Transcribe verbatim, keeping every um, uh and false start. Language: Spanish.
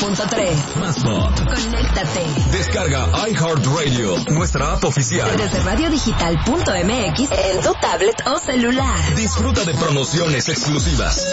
punto tres. Más pop. Conéctate. Descarga iHeartRadio, nuestra app oficial. Desde radio digital punto m x en tu tablet o celular. Disfruta de promociones exclusivas,